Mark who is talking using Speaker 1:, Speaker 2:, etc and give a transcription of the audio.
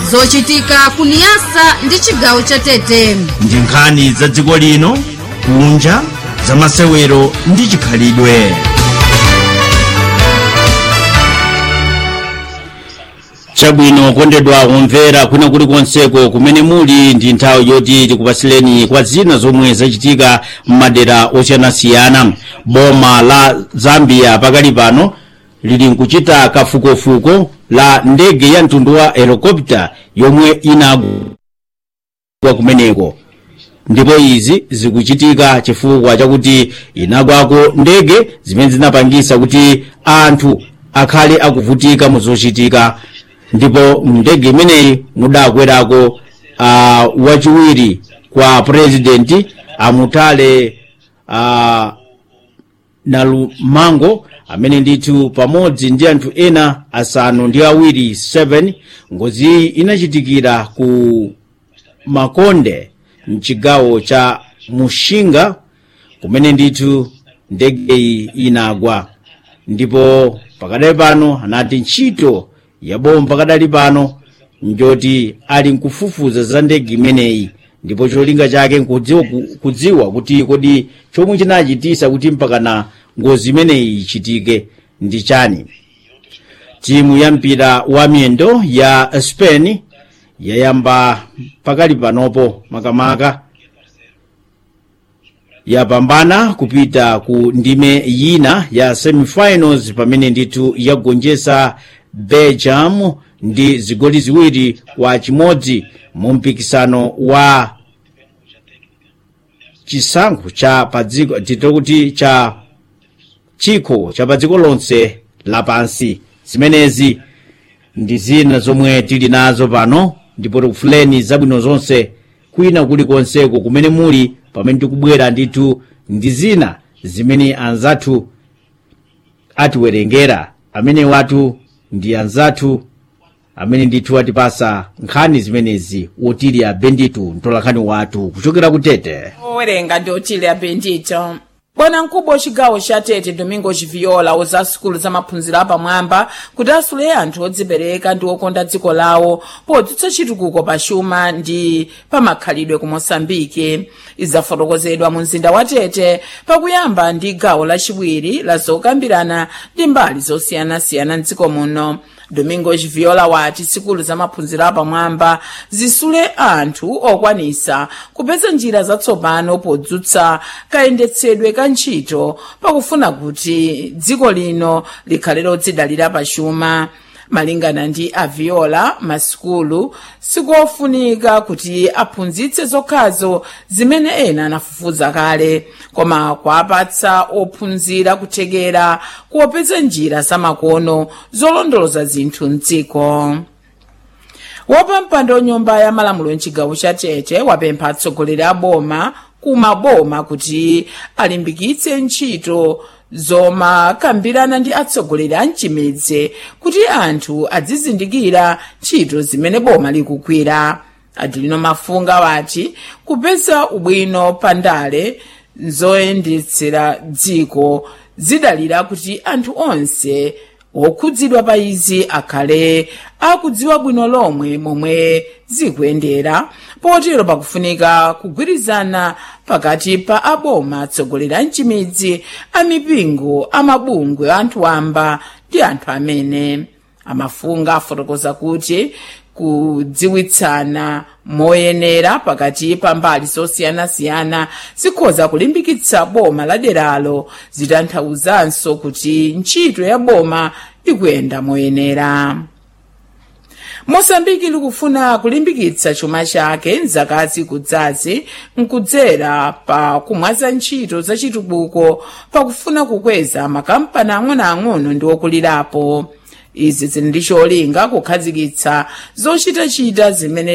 Speaker 1: zochitika kuniyasa ndi chigawo cha Tete.
Speaker 2: Ndi nkhani za dziko lino, kunja, za masewero ndi chikhalidwe.
Speaker 3: Chabwino kondedwa kumvera kwina kuli konseko kumene muli ndi nthawi yoti tikupasileni kwa zina zomwe zachitika m'madera osiyanasiyana. Boma la Zambia pakali pano lili nkuchita kafukufuku la ndege ya mtundu wa helicopter yomwe inagwa kumeneko, ndipo izi zikuchitika chifukwa chakuti inagwako ndege zimene zinapangisa kuti anthu akhale akuvutika muzochitika. Ndipo ndege imeneyi mudakwerako wachiwiri kwa president Amutale Nalumango, amene ndithu pamodzi ndi anthu ena asanu ndi awiri 7. Ngozi inachitikira ku Makonde mchigawo cha Mushinga kumene ndithu ndege inagwa. Ndipo pakadali pano anati ntchito ya boma pakadali pano njoti ali nkufufuza za ndege imeneyi, ndipo cholinga chake kudziwa kuti kodi chomwe chinachitisa kuti mpakana ngozi imeneyi ichitike ndi chani. Timu ya mpira wa miyendo ya Spain yayamba pakali panopo makamaka yapambana kupita ku ndime yina ya semifinals pamene ndithu yagonjesa Belgium ndi zigoli ziwiri kwa chimodzi mu mpikisano wa chisankho cha padziko titokuti cha chikho cha padziko lonse lapansi. Zimenezi ndi zina zomwe tili nazo pano, ndipo tikufuleni zabwino zonse kwina kuli konseko kumene muli pamene tikubwera ndithu ndi zina zimene anzathu atiwerengera, amene watu ndi anzathu amene ndithu atipasa nkhani zimenezi. Otili ya Bendito mtolankhani watu kuchokera ku Tete.
Speaker 4: Owerenga ndi Otili ya Bendito. Bwana mkubwa wa chigawo cha Tete Domingo Chiviola oza sukulu za maphunziro apamwamba kuti asule anthu odzipereka ndi okonda dziko lawo podzutsa chitukuko pa chuma ndi pamakhalidwe ku Mosambike. Izafotokozedwa mu mzinda wa Tete pakuyamba ndi gawo lachiwiri la zokambirana ndi mbali zosiyanasiyana m'dziko muno. Domingo Chiviola wati sukulu za maphunziro apamwamba zisule anthu okwanisa kupeza njira zatsopano podzutsa kayendetsedwe ka ntchito pakufuna kuti dziko lino likhale lodzidalira pa chuma. Malingana ndi Aviola, masukulu sikofunika kuti aphunzitse zokhazo zimene ena anafufuza kale, koma kuwapatsa ophunzira kuthekera kuopeza njira zamakono zolondoloza zinthu m'dziko. Wapampando nyumba ya malamulo mchigawo cha Tete wapempha atsogoleri a boma kumaboma kuti alimbikitse ntchito zomakambirana ndi atsogoleri a mchimedzi kuti anthu adzizindikira ntchito zimene boma likugwira. Adilino Mafunga wati kupeza ubwino pandale zoyendetsera dziko zidalira kuti anthu onse okhudzidwa pa izi akhale akudziwa bwino lomwe momwe zikuyendera, potero pakufunika kugwirizana pakati pa aboma, atsogoleri a mchimidzi, amipingo, amabungwe, anthu wamba ndi anthu amene. Amafunga afotokoza kuti kudziwitsana moyenera pakati pa mbali zosiyanasiyana zikhoza kulimbikitsa boma la deralo, zitanthauzanso kuti ntchito ya boma ikuyenda moyenera. Mosambiki likufuna kulimbikitsa chuma chake mzakazi kudzazi nkudzera pa kumwaza ntchito za chitukuko pakufuna kukweza makampani ang'onoang'ono ndi okulirapo. Izi zili ndi cholinga kukhazikitsa zochitachita zimene